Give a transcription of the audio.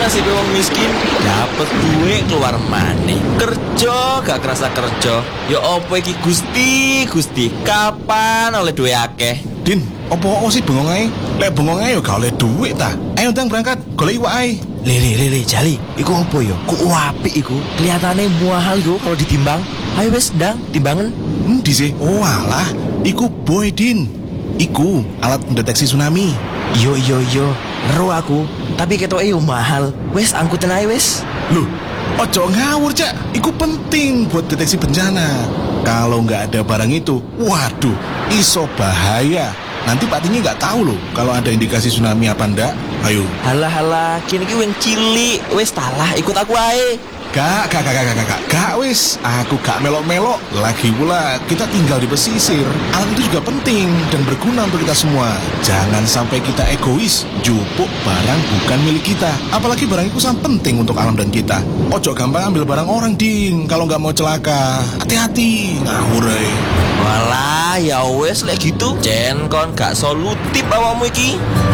nasib wong miskin dapet duit keluar maneh. Kerja gak kerasa kerja. Ya opo iki Gusti, kapan oleh duit akeh? Din, opo sih bengong ae? Lek bengong ae yo gak oleh duit ta. Ayo ndang berangkat, golek iwak ae. Le, Jali, iku opo yo? Ku apik iku. Kelihatane mahal iku kalau ditimbang. Ayo wes, ndang, timbangan. Endi sih? Oh alah, iku boy Din. Iku alat pendeteksi tsunami. Yo, ero aku. Tapi ketoke yo mahal. Wes, angkutin ae wes. Loh, ojo ngawur Cak. Iku penting buat deteksi bencana. Kalau nggak ada barang itu, waduh, iso bahaya. Nanti Pak Tini nggak tahu loh kalau ada indikasi tsunami apa ndak. Ayo. Halah, kini ki wing cilik. Wes talah, ikut aku ae. Gak wis. Aku gak melok-melok. Lagi pula kita tinggal di pesisir. Alat itu juga penting dan berguna untuk kita semua. Jangan sampai kita egois, jupuk barang bukan milik kita. Apalagi barang itu sangat penting untuk alam dan kita. Ojo gampang ambil barang orang, Ding. Kalau nggak mau celaka, hati-hati. Ngawur Walah, ya wes lek gitu. Jen kon gak solutif awakmu iki.